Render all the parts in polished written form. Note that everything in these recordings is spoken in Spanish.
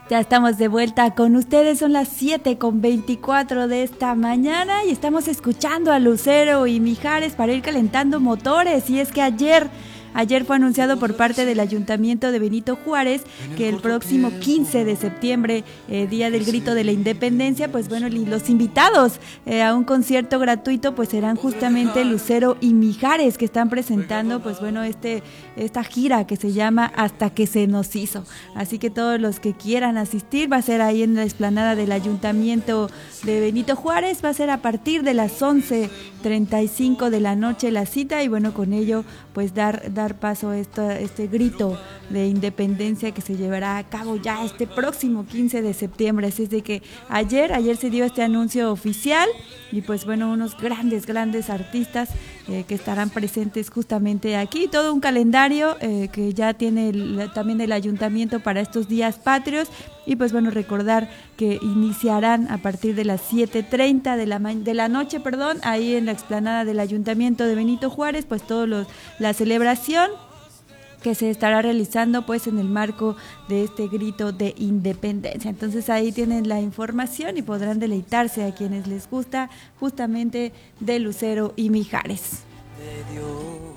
Ya estamos de vuelta con ustedes, son las 7:24 de esta mañana y estamos escuchando a Lucero y Mijares para ir calentando motores. Y es que ayer fue anunciado por parte del Ayuntamiento de Benito Juárez que el próximo 15 de septiembre, Día del Grito de la Independencia, pues bueno, los invitados a un concierto gratuito pues serán justamente Lucero y Mijares, que están presentando pues bueno esta gira que se llama Hasta que se nos hizo. Así que todos los que quieran asistir, va a ser ahí en la explanada del Ayuntamiento de Benito Juárez, va a ser a partir de las 11:35 de la noche la cita, y bueno, con ello pues dar paso a este grito de independencia que se llevará a cabo ya este próximo 15 de septiembre. Así es de que ayer se dio este anuncio oficial y pues bueno, unos grandes artistas que estarán presentes justamente aquí, todo un calendario que ya tiene también el ayuntamiento para estos días patrios. Y pues bueno, recordar que iniciarán a partir de las 7:30 de la noche, ahí en la explanada del Ayuntamiento de Benito Juárez, pues la celebración que se estará realizando pues en el marco de este grito de independencia. Entonces ahí tienen la información y podrán deleitarse a quienes les gusta justamente de Lucero y Mijares. De Dios.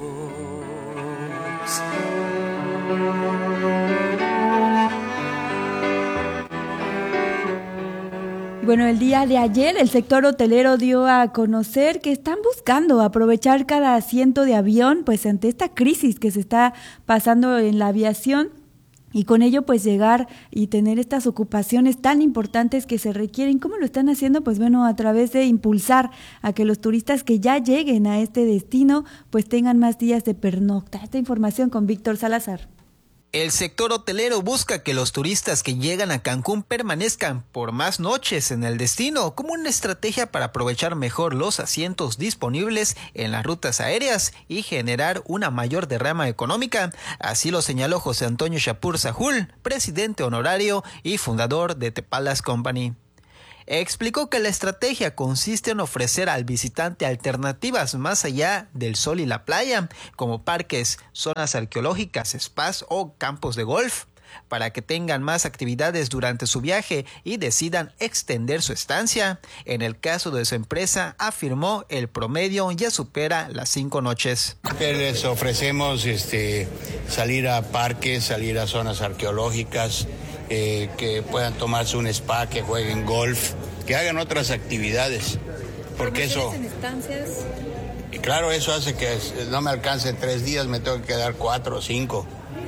Bueno, el día de ayer el sector hotelero dio a conocer que están buscando aprovechar cada asiento de avión pues ante esta crisis que se está pasando en la aviación, y con ello pues llegar y tener estas ocupaciones tan importantes que se requieren. ¿Cómo lo están haciendo? Pues bueno, a través de impulsar a que los turistas que ya lleguen a este destino pues tengan más días de pernocta. Esta información con Víctor Salazar. El sector hotelero busca que los turistas que llegan a Cancún permanezcan por más noches en el destino, como una estrategia para aprovechar mejor los asientos disponibles en las rutas aéreas y generar una mayor derrama económica. Así lo señaló José Antonio Chapur Sahul, presidente honorario y fundador de The Palace Company. Explicó que la estrategia consiste en ofrecer al visitante alternativas más allá del sol y la playa, como parques, zonas arqueológicas, spas o campos de golf, para que tengan más actividades durante su viaje y decidan extender su estancia. En el caso de su empresa, afirmó, el promedio ya supera las 5 noches. Les ofrecemos salir a parques, salir a zonas arqueológicas, que puedan tomarse un spa, que jueguen golf, que hagan otras actividades, porque eso en estancias. Y claro, eso hace que no me alcance 3 días, me tengo que quedar 4 o 5.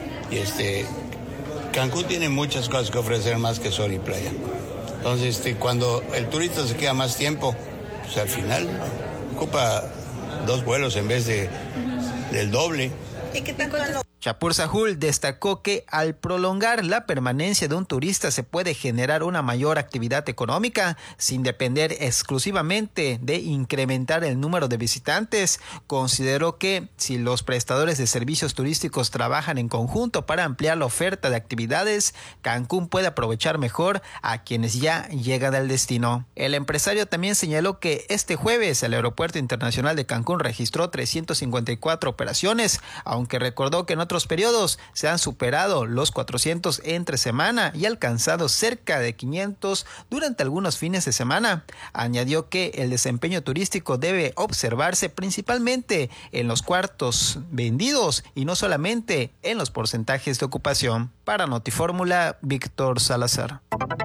Y Cancún tiene muchas cosas que ofrecer más que sol y playa. Entonces, cuando el turista se queda más tiempo, pues al final ocupa 2 vuelos en vez del doble. ¿Y qué tanto? Chapur Sahul destacó que al prolongar la permanencia de un turista se puede generar una mayor actividad económica sin depender exclusivamente de incrementar el número de visitantes. Consideró que si los prestadores de servicios turísticos trabajan en conjunto para ampliar la oferta de actividades, Cancún puede aprovechar mejor a quienes ya llegan al destino. El empresario también señaló que este jueves el Aeropuerto Internacional de Cancún registró 354 operaciones, aunque recordó que en otros periodos se han superado los 400 entre semana y alcanzado cerca de 500 durante algunos fines de semana. Añadió que el desempeño turístico debe observarse principalmente en los cuartos vendidos y no solamente en los porcentajes de ocupación. Para Notifórmula, Víctor Salazar.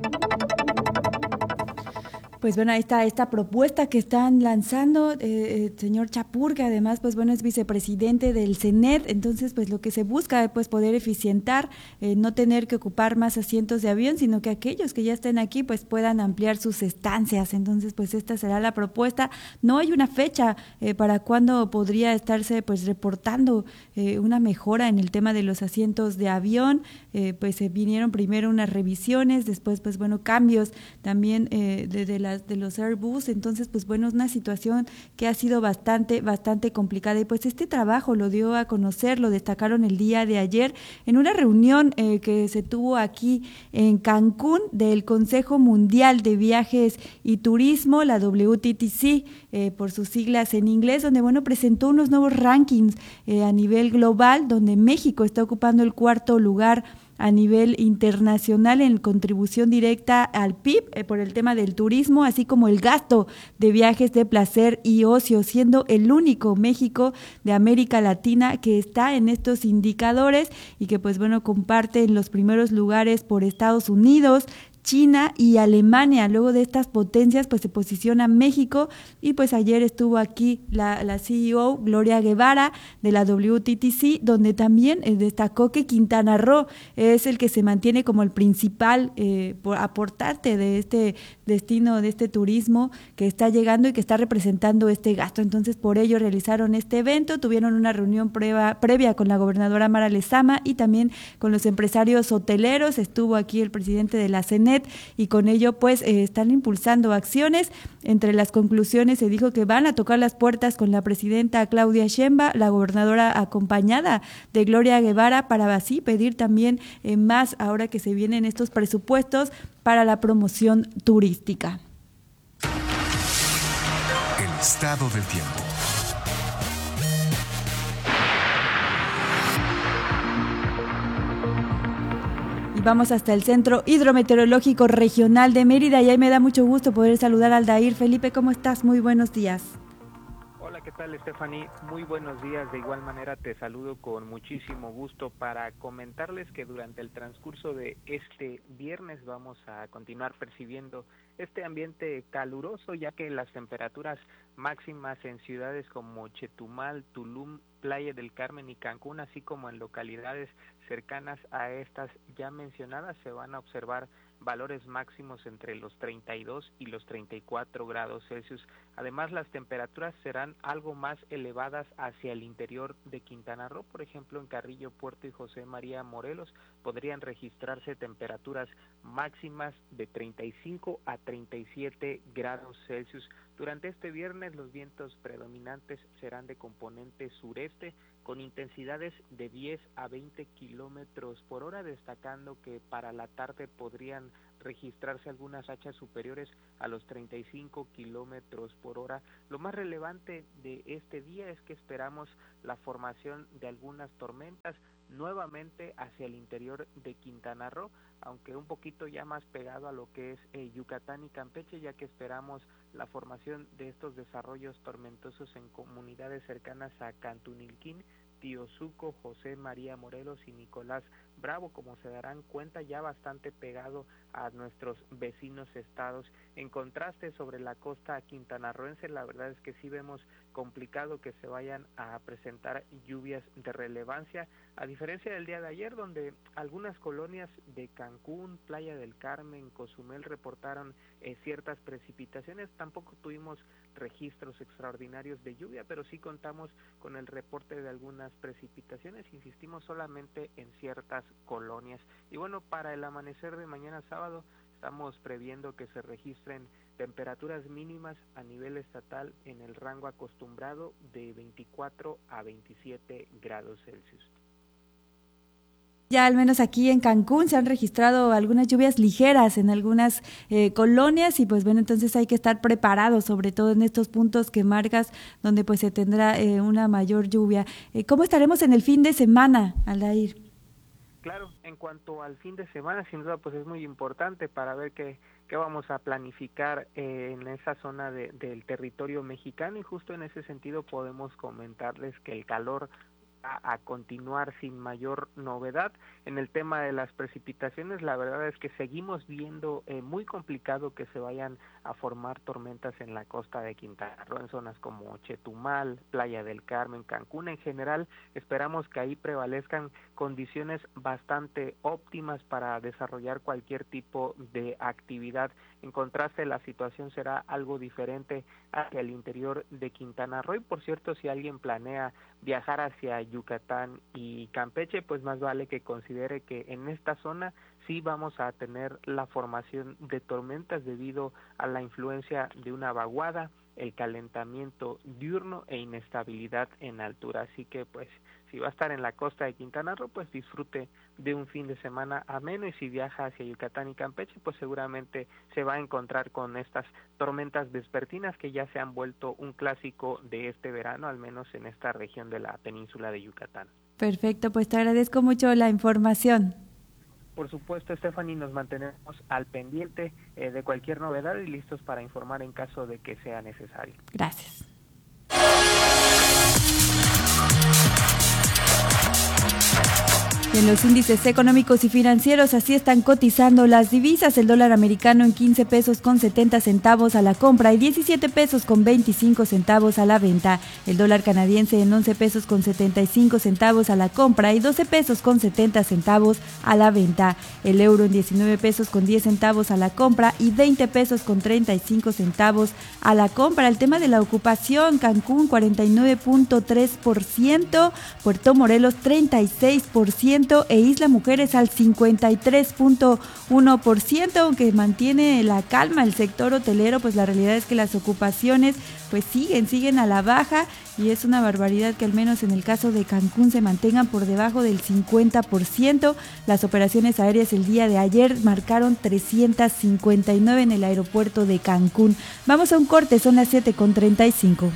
Pues bueno, ahí está esta propuesta que están lanzando, señor Chapur, que además pues bueno es vicepresidente del CENET. Entonces pues lo que se busca es pues poder eficientar, no tener que ocupar más asientos de avión, sino que aquellos que ya estén aquí pues puedan ampliar sus estancias. Entonces pues esta será la propuesta. No hay una fecha para cuándo podría estarse pues reportando una mejora en el tema de los asientos de avión. Pues se vinieron primero unas revisiones, después pues bueno cambios también de los Airbus. Entonces pues bueno, es una situación que ha sido bastante complicada, y pues este trabajo lo dio a conocer, lo destacaron el día de ayer en una reunión que se tuvo aquí en Cancún del Consejo Mundial de Viajes y Turismo, la WTTC por sus siglas en inglés, donde bueno presentó unos nuevos rankings a nivel global, donde México está ocupando el 4º lugar a nivel internacional en contribución directa al PIB por el tema del turismo, así como el gasto de viajes de placer y ocio, siendo el único México de América Latina que está en estos indicadores y que pues bueno comparte en los primeros lugares por Estados Unidos, China y Alemania. Luego de estas potencias pues se posiciona México y pues ayer estuvo aquí la CEO Gloria Guevara de la WTTC, donde también destacó que Quintana Roo es el que se mantiene como el principal aportante de este destino, de este turismo que está llegando y que está representando este gasto. Entonces por ello realizaron este evento, tuvieron una reunión previa con la gobernadora Mara Lezama y también con los empresarios hoteleros. Estuvo aquí el presidente de la CENET y con ello pues están impulsando acciones. Entre las conclusiones se dijo que van a tocar las puertas con la presidenta Claudia Sheinbaum, la gobernadora acompañada de Gloria Guevara, para así pedir también más ahora que se vienen estos presupuestos para la promoción turística. El estado del tiempo. Vamos hasta el Centro Hidrometeorológico Regional de Mérida y ahí me da mucho gusto poder saludar al Aldair. Felipe, ¿cómo estás? Muy buenos días. Hola, ¿qué tal, Stephanie? Muy buenos días. De igual manera te saludo con muchísimo gusto para comentarles que durante el transcurso de este viernes vamos a continuar percibiendo este ambiente caluroso, ya que las temperaturas máximas en ciudades como Chetumal, Tulum, Playa del Carmen y Cancún, así como en localidades cercanas a estas ya mencionadas, se van a observar valores máximos entre los 32 y los 34 grados Celsius. Además, las temperaturas serán algo más elevadas hacia el interior de Quintana Roo. Por ejemplo, en Carrillo, Puerto y José María Morelos podrían registrarse temperaturas máximas de 35 a 37 grados Celsius. Durante este viernes los vientos predominantes serán de componente sureste con intensidades de 10 a 20 kilómetros por hora, destacando que para la tarde podrían registrarse algunas rachas superiores a los 35 kilómetros por hora. Lo más relevante de este día es que esperamos la formación de algunas tormentas nuevamente hacia el interior de Quintana Roo, aunque un poquito ya más pegado a lo que es Yucatán y Campeche, ya que esperamos la formación de estos desarrollos tormentosos en comunidades cercanas a Cantunilquín, Tiosuco, José María Morelos y Nicolás Bravo, como se darán cuenta, ya bastante pegado a nuestros vecinos estados. En contraste, sobre la costa quintanarroense, la verdad es que sí vemos complicado que se vayan a presentar lluvias de relevancia, a diferencia del día de ayer, donde algunas colonias de Cancún, Playa del Carmen, Cozumel reportaron ciertas precipitaciones. Tampoco tuvimos registros extraordinarios de lluvia, pero sí contamos con el reporte de algunas precipitaciones, insistimos, solamente en ciertas colonias. Y bueno, para el amanecer de mañana sábado estamos previendo que se registren temperaturas mínimas a nivel estatal en el rango acostumbrado de 24 a 27 grados Celsius. Ya al menos aquí en Cancún se han registrado algunas lluvias ligeras en algunas colonias y pues bueno, entonces hay que estar preparados, sobre todo en estos puntos que marcas donde pues se tendrá una mayor lluvia. ¿Cómo estaremos en el fin de semana, Aldair? Claro, en cuanto al fin de semana, sin duda pues es muy importante para ver qué vamos a planificar en esa zona del territorio mexicano, y justo en ese sentido podemos comentarles que el calor a continuar sin mayor novedad. En el tema de las precipitaciones, la verdad es que seguimos viendo muy complicado que se vayan a formar tormentas en la costa de Quintana Roo, en zonas como Chetumal, Playa del Carmen, Cancún. En general, esperamos que ahí prevalezcan condiciones bastante óptimas para desarrollar cualquier tipo de actividad. En contraste, la situación será algo diferente hacia el interior de Quintana Roo. Y por cierto, si alguien planea viajar hacia Yucatán y Campeche, pues más vale que considere que en esta zona sí vamos a tener la formación de tormentas debido a la influencia de una vaguada, el calentamiento diurno e inestabilidad en altura. Así que pues si va a estar en la costa de Quintana Roo, pues disfrute de un fin de semana ameno, y si viaja hacia Yucatán y Campeche, pues seguramente se va a encontrar con estas tormentas vespertinas que ya se han vuelto un clásico de este verano, al menos en esta región de la península de Yucatán. Perfecto, pues te agradezco mucho la información. Por supuesto, Stephanie, nos mantenemos al pendiente de cualquier novedad y listos para informar en caso de que sea necesario. Gracias. En los índices económicos y financieros así están cotizando las divisas. El dólar americano en 15 pesos con 70 centavos a la compra y 17 pesos con 25 centavos a la venta. El dólar canadiense en 11 pesos con 75 centavos a la compra y 12 pesos con 70 centavos a la venta. El euro en 19 pesos con 10 centavos a la compra y 20 pesos con 35 centavos a la compra. El tema de la ocupación: Cancún 49.3%, Puerto Morelos 36%, e Isla Mujeres al 53.1%, aunque mantiene la calma el sector hotelero. Pues la realidad es que las ocupaciones pues siguen a la baja, y es una barbaridad que al menos en el caso de Cancún se mantengan por debajo del 50%. Las operaciones aéreas el día de ayer marcaron 359 en el aeropuerto de Cancún. Vamos a un corte, son las 7:35.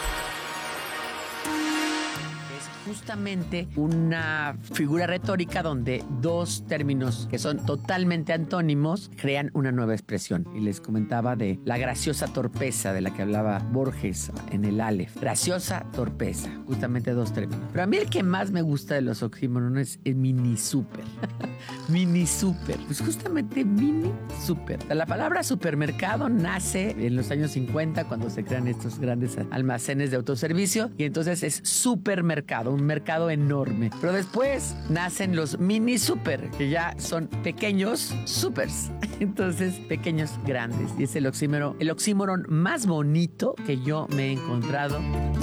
Justamente una figura retórica donde dos términos que son totalmente antónimos crean una nueva expresión. Y les comentaba de la graciosa torpeza de la que hablaba Borges en el Aleph. Graciosa torpeza, justamente dos términos. Pero a mí el que más me gusta de los oxímoros es mini super. Mini super, pues justamente mini super. La palabra supermercado nace en los años 50 cuando se crean estos grandes almacenes de autoservicio, y entonces es supermercado, un mercado enorme. Pero después nacen los mini super, que ya son pequeños supers. Entonces, pequeños grandes. Y es el oxímoron más bonito que yo me he encontrado.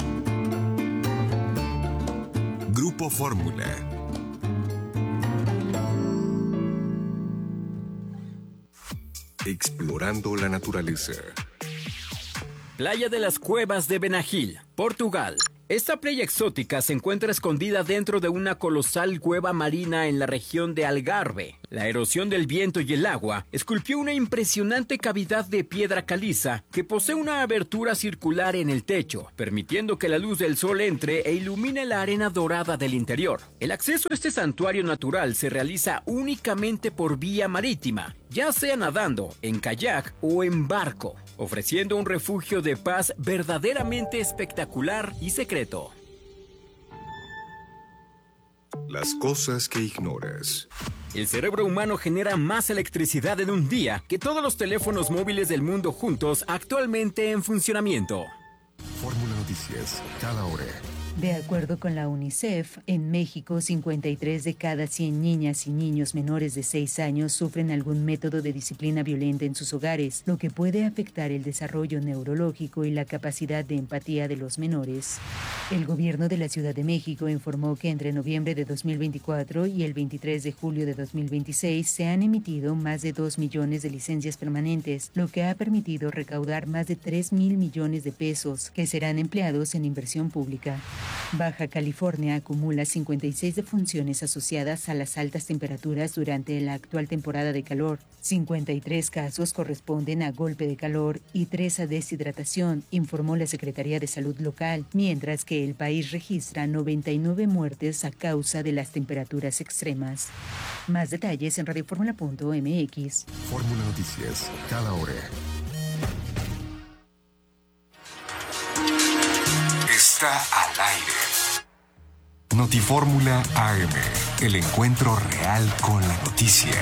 Grupo Fórmula. Explorando la naturaleza. Playa de las Cuevas de Benagil, Portugal. Esta playa exótica se encuentra escondida dentro de una colosal cueva marina en la región de Algarve. La erosión del viento y el agua esculpió una impresionante cavidad de piedra caliza que posee una abertura circular en el techo, permitiendo que la luz del sol entre e ilumine la arena dorada del interior. El acceso a este santuario natural se realiza únicamente por vía marítima, ya sea nadando, en kayak o en barco, ofreciendo un refugio de paz verdaderamente espectacular y secreto. Las cosas que ignoras. El cerebro humano genera más electricidad en un día que todos los teléfonos móviles del mundo juntos actualmente en funcionamiento. Fórmula Noticias, cada hora. De acuerdo con la UNICEF, en México, 53 de cada 100 niñas y niños menores de 6 años sufren algún método de disciplina violenta en sus hogares, lo que puede afectar el desarrollo neurológico y la capacidad de empatía de los menores. El gobierno de la Ciudad de México informó que entre noviembre de 2024 y el 23 de julio de 2026 se han emitido más de 2 millones de licencias permanentes, lo que ha permitido recaudar más de 3,000 millones de pesos, que serán empleados en inversión pública. Baja California acumula 56 defunciones asociadas a las altas temperaturas durante la actual temporada de calor. 53 casos corresponden a golpe de calor y 3 a deshidratación, informó la Secretaría de Salud local, mientras que el país registra 99 muertes a causa de las temperaturas extremas. Más detalles en radioformula.mx. Fórmula Noticias, cada hora. Está al aire. Notifórmula AM, el encuentro real con la noticia.